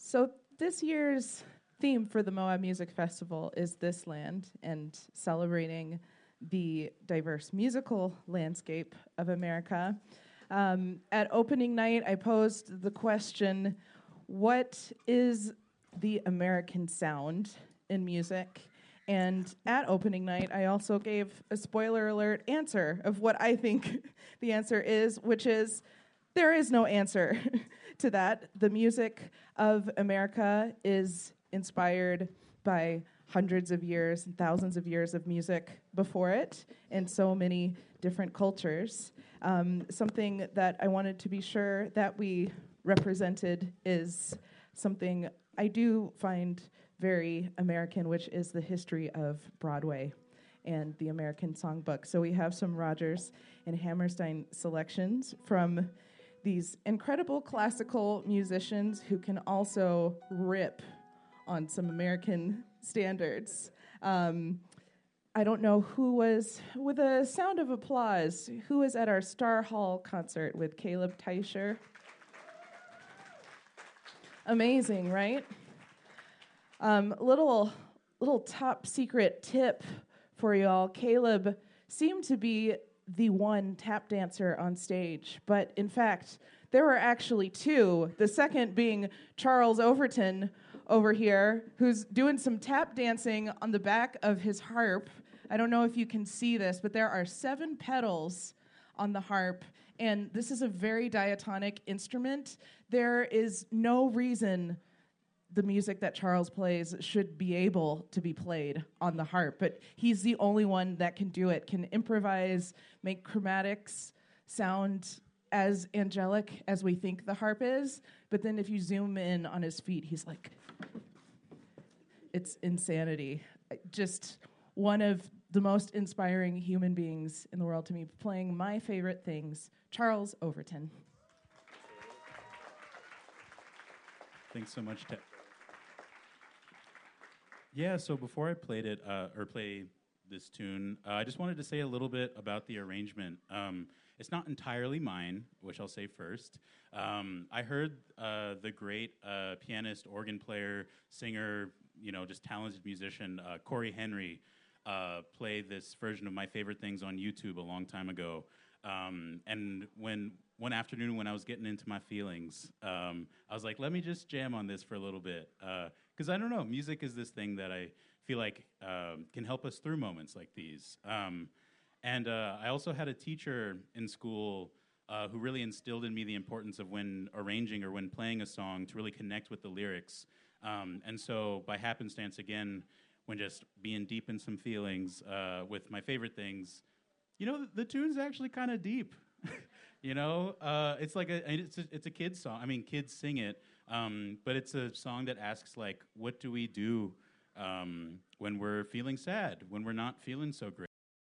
So this year's theme for the Moab Music Festival is This Land, and celebrating the diverse musical landscape of America. At opening night, I posed the question, what is the American sound in music? And at opening night, I also gave a spoiler alert answer of what I think the answer is, which is there is no answer to that. The music of America is inspired by hundreds of years and thousands of years of music before it in so many different cultures. Something that I wanted to be sure that we represented is something I do find very American, which is the history of Broadway and the American Songbook. So we have some Rodgers and Hammerstein selections from these incredible classical musicians who can also rip on some American standards. I don't know who was, with a sound of applause, who was at our Star Hall concert with Caleb Teicher? Amazing, right? Little top secret tip for y'all. Caleb seemed to be the one tap dancer on stage, but in fact, there were actually two. The second being Charles Overton over here, who's doing some tap dancing on the back of his harp. I don't know if you can see this, but there are 7 pedals on the harp, and this is a very diatonic instrument. There is no reason the music that Charles plays should be able to be played on the harp, but he's the only one that can do it, can improvise, make chromatics sound as angelic as we think the harp is, but then if you zoom in on his feet, he's like, it's insanity. Just one of the most inspiring human beings in the world to me, playing my favorite things, Charles Overton. Thanks so much, Ted. Yeah, so before I played it, or play this tune, I just wanted to say a little bit about the arrangement. It's not entirely mine, which I'll say first. I heard the great pianist, organ player, singer, just talented musician, Corey Henry, play this version of My Favorite Things on YouTube a long time ago. And one afternoon when I was getting into my feelings, I was like, let me just jam on this for a little bit. Because I don't know, music is this thing that I feel like can help us through moments like these. And I also had a teacher in school who really instilled in me the importance of when arranging or when playing a song to really connect with the lyrics. And so by happenstance, again, when just being deep in some feelings with My Favorite Things, the tune's actually kind of deep. It's like it's a kid's song. I mean, kids sing it, but it's a song that asks, like, what do we do when we're feeling sad, when we're not feeling so great?